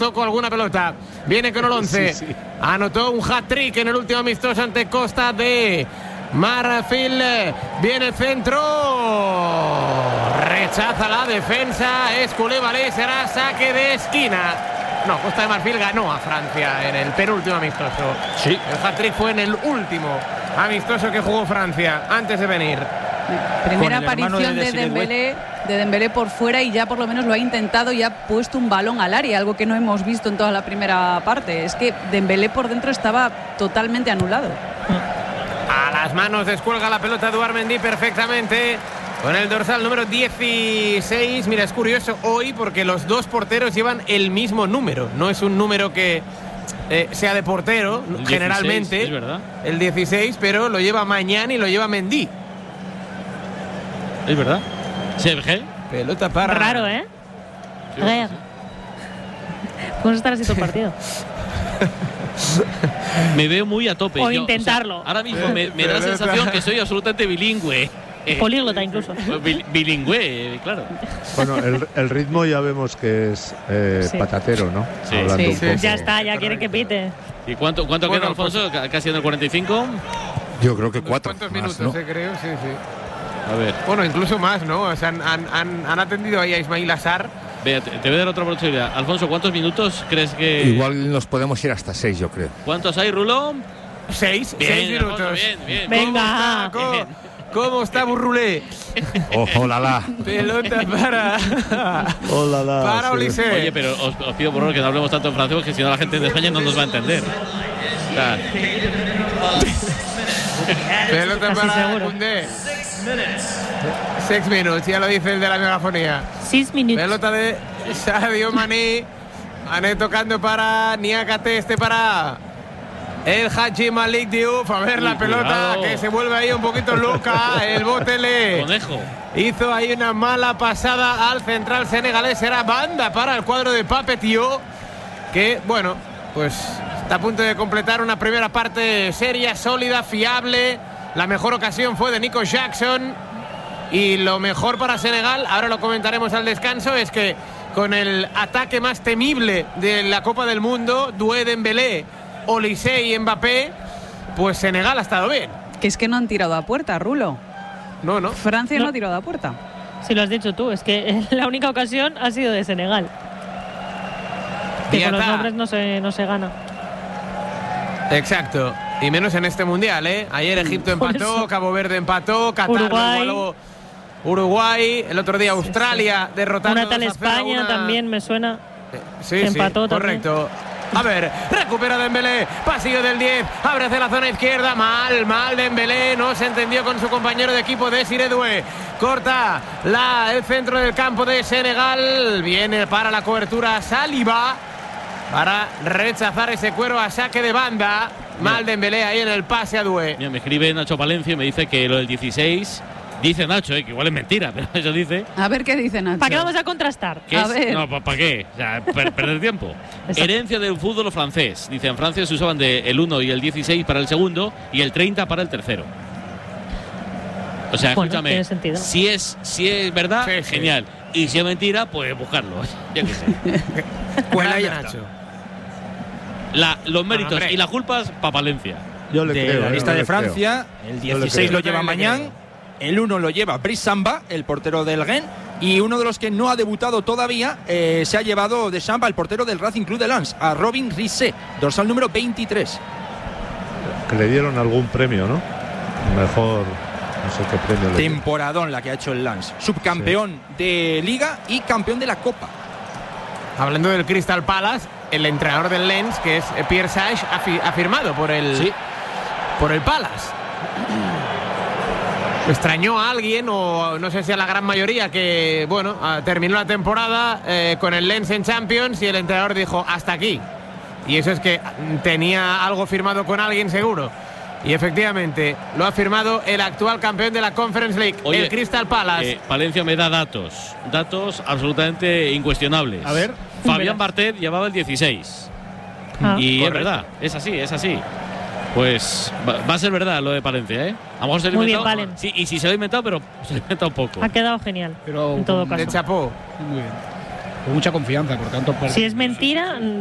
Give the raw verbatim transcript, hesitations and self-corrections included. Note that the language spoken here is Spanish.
Tocó alguna pelota. Viene con el once. Sí, sí. Anotó un hat-trick en el último amistoso ante Costa de Marfil. Viene el centro. Rechaza la defensa. Es Coulibaly. Será saque de esquina. No, Costa de Marfil ganó a Francia en el penúltimo amistoso. Sí. El hat-trick fue en el último amistoso que jugó Francia antes de venir. Primera aparición de, de Dembélé, de Dembélé por fuera y ya por lo menos lo ha intentado y ha puesto un balón al área, algo que no hemos visto en toda la primera parte. Es que Dembélé por dentro estaba totalmente anulado. A las manos descuelga la pelota Edouard Mendy perfectamente con el dorsal número dieciséis. Mira, es curioso hoy porque los dos porteros llevan el mismo número. No es un número que eh, sea de portero, el generalmente. dieciséis, es verdad. El dieciséis, pero lo lleva Mañán y lo lleva Mendy. Es verdad. Sergé. Pelota para. Raro, ¿eh? Sí, Raro. sí. Podemos estar así todo el partido. Me veo muy a tope. O Yo, intentarlo. O sea, ahora mismo me, me da la sensación que soy absolutamente bilingüe. Eh, Políglota incluso. Bil, bilingüe, claro. Bueno, el, el ritmo ya vemos que es eh, Sí. patatero, ¿no? Sí. Hablando Sí, un poco. ya está, ya quieren que pite. ¿Y cuánto, cuánto Bueno, queda, Alfonso? pues, Casi en el cuarenta y cinco. Yo creo que cuatro. ¿Cuántos más, minutos, ¿no? eh, creo? Sí, sí. A ver, Bueno, incluso más, ¿no? O sea, han, han, han atendido ahí a Ismail Assar. vea, te, te voy a dar otra oportunidad. Alfonso, ¿cuántos minutos crees que...? Igual nos podemos ir hasta seis, yo creo. ¿Cuántos hay, Rulo? Seis, Bien, seis minutos. Alfonso, bien, bien. Venga. ¿Cómo está, ¿Cómo, cómo está Burrulé? Oh, hola, la. Pelota para. Hola, la. Para sí. Olise. Oye, pero os, os pido por favor que no hablemos tanto en francés, porque si no la gente de España no nos va a entender. O sea, Pelota Casi para seguro. Koundé. Seis minutos, ya lo dice el de la megafonía. Seis minutos. Pelota de Sadio Mané. Mané tocando para Niakate, este para el Haji Malik Diouf. A ver Uy, la pelota cuidado. que se vuelve ahí un poquito loca. El Botele conejo. hizo ahí una mala pasada al central senegalés. Era banda para el cuadro de Pape Thiaw, que bueno, pues está a punto de completar una primera parte seria, sólida, fiable. La mejor ocasión fue de Nico Jackson. Y lo mejor para Senegal, ahora lo comentaremos al descanso, es que con el ataque más temible de la Copa del Mundo, Doué, Dembélé, Olise y Mbappé, pues Senegal ha estado bien. Que es que no han tirado a puerta, Rulo. No, no. Francia no, No. ha tirado a puerta. Si lo has dicho tú, es que la única ocasión ha sido de Senegal. Que con los Diata. nombres no se, no se gana. Exacto. Y menos en este mundial, ¿eh? Ayer Egipto Por empató, eso. Cabo Verde empató, Qatar lo Uruguay. igualó. Uruguay, el otro día Australia derrotando Una tal dos a cero a España una- también me suena. Sí, empató sí, también. correcto. A ver, recupera Dembélé, pasillo del diez, abre hacia la zona izquierda, mal, mal Dembélé, no se entendió con su compañero de equipo Désiré Doué. Corta la, el centro del campo de Senegal, viene para la cobertura Saliba, para rechazar ese cuero a saque de banda. Mal Dembélé ahí en el pase a Doué. Mira, me escribe Nacho Palencia y me dice que lo del dieciséis, dice Nacho, eh, que igual es mentira, pero eso dice. A ver qué dice Nacho. ¿Para qué vamos a contrastar? ¿Qué A es? ver. No, ¿para qué? O sea, per- perder tiempo. Exacto. Herencia del fútbol francés. Dice, en Francia se usaban de el uno y el dieciséis para el segundo y el treinta para el tercero. O sea, Bueno, escúchame, tiene sentido. si es, si es verdad, Sí, sí. genial. Y si es mentira, pues buscarlo. Ya que sé. Grande, ya está. Nacho. La, los méritos hombre. y las culpas para Palencia. Yo le de creo. la eh, lista yo de le creo. Francia, el Yo le dieciséis creo. lo lleva Yo también le Mañán, el uno lo lleva Brice Samba, el portero del Rennes, y uno de los que no ha debutado todavía eh, se ha llevado de Samba, el portero del Racing Club de Lens, a Robin Risset, dorsal número veintitrés. Que le dieron algún premio, ¿no? Mejor, no sé qué premio le dieron. Temporadón la que ha hecho el Lens, subcampeón de Liga y campeón de la Copa. Extraño del Crystal Palace, el entrenador del Lens, que es Pierre Sage, ha, fi- ha firmado por el, Sí. por el Palace. Extrañó a alguien, o no sé si a la gran mayoría, que bueno, ah, terminó la temporada eh, con el Lens en Champions y el entrenador dijo hasta aquí. Y eso es que mm, tenía algo firmado con alguien seguro. Y efectivamente lo ha firmado el actual campeón de la Conference League, Oye, el Crystal Palace. Eh, Palencia me da datos, datos absolutamente incuestionables. A ver. Fabián Bartet llevaba el dieciséis. Ah. Y Correcto. es verdad, es así, es así. Pues va, va a ser verdad lo de Palencia, ¿eh? A lo mejor se lo he Muy bien, inventado. Palen. Sí, y si se lo he inventado, pero se lo he inventado poco. Ha quedado genial. Pero en todo con- caso. De chapó. Muy bien. con mucha confianza, por tanto. Pues, si es mentira,